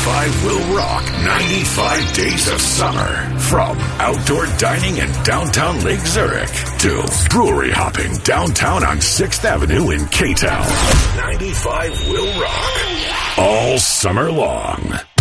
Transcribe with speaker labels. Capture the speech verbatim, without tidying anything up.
Speaker 1: ninety-five will rock ninety-five days of summer. From outdoor dining in downtown Lake Zurich to brewery hopping downtown on sixth Avenue in K-Town. ninety-five will rock all summer long.